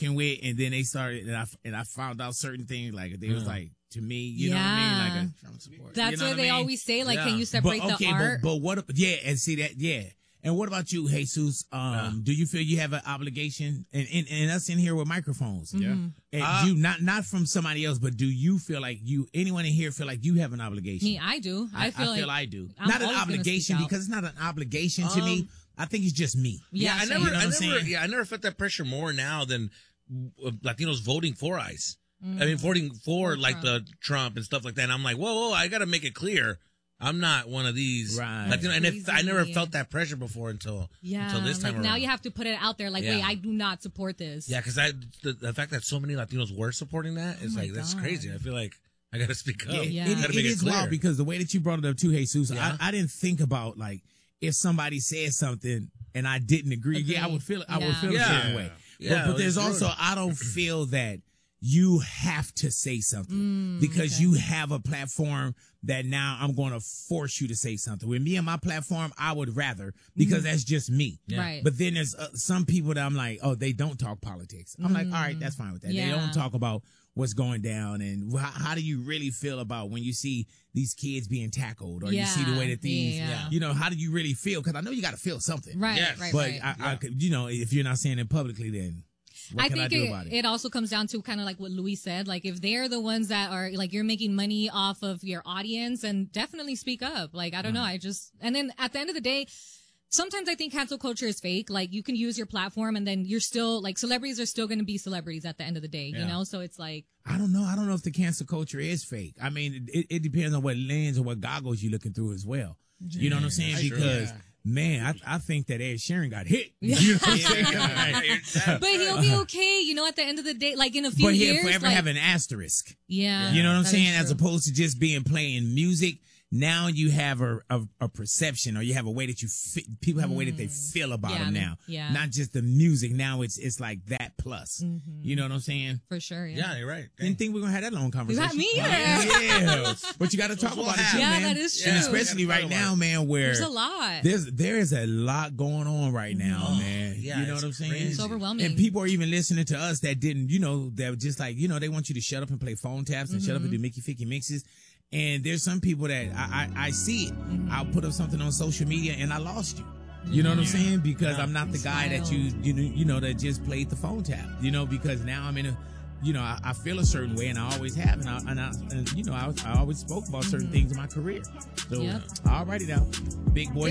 working with, and then they started, and I found out certain things, like they was like, to me, you know what I mean, like a Trump supporter. That's you know what they I mean? always say, like, can you separate the art? But what? Yeah, and see that, yeah. And what about you, Jesus? Do you feel you have an obligation, and us in here with microphones? Mm-hmm. Yeah. And you, not from somebody else, but do you feel like anyone in here feel like you have an obligation? Me, I do. I feel I do. I'm not an always gonna obligation, speak out. because it's not an obligation to me. I think it's just me. Yeah, I same. I never felt that pressure more now than Latinos voting for ICE. I mean, voting for like the Trump and stuff like that. And I'm like, whoa, I got to make it clear. I'm not one of these. Right. Latino, and I never felt that pressure before until this time around. Now you have to put it out there. Like, wait, I do not support this. Yeah, because the fact that so many Latinos were supporting that is that's crazy. I feel like I got to speak up. Yeah. It is wild, because the way that you brought it up too, Jesus, I didn't think about, like, if somebody said something and I didn't agree. I would feel a certain way. Yeah, but there's also, I don't feel that you have to say something because you have a platform that now I'm going to force you to say something. With me and my platform, I would rather, because that's just me. Yeah. Right. But then there's some people that I'm like, oh, they don't talk politics. I'm like, all right, that's fine with that. Yeah. They don't talk about what's going down. And how do you really feel about when you see these kids being tackled, or you see the way that these, you know, how do you really feel? Because I know you got to feel something. Right, Yes. right, But right. I could, you know, if you're not saying it publicly, then what can I do about it? It also comes down to kind of like what Luis said. Like, if they're the ones that are, like, you're making money off of your audience, and definitely speak up. Like, I don't know. And then at the end of the day, sometimes I think cancel culture is fake. Like, you can use your platform, and then you're still, like, celebrities are still going to be celebrities at the end of the day, you know? So it's like, I don't know. I don't know if the cancel culture is fake. I mean, it depends on what lens or what goggles you're looking through as well. You know what I'm saying? Because, man, I think that Ed Sheeran got hit. You know what I'm saying? but he'll be okay, you know, at the end of the day, like in a few But years. he'll forever like, have an asterisk. Yeah. You know what I'm that saying? is As true. opposed to just playing music. Now you have a perception, or you have a way that people have a way that they feel about them now. Yeah. Not just the music. Now it's like that plus. You know what I'm saying? For sure, Yeah, you're right. Didn't think we were going to have that long conversation. Not me either. Yeah. But you got to talk about it too, Yeah, man. that is true. And especially right now, man, where There's a lot. there is a lot going on right now, man. yeah, you know what I'm saying? It's overwhelming. And people are even listening to us that didn't, you know, that were just like, you know, they want you to shut up and play phone taps and shut up and do Mickey Ficky mixes. And there's some people that I see it. I'll put up something on social media and I lost you. You know what I'm saying? Because I'm not the guy that you know, that just played the phone tap. You know, because now I'm in a, you know, I feel a certain way, and I always have, and you know, I always spoke about certain things in my career. So, alrighty now, big boy.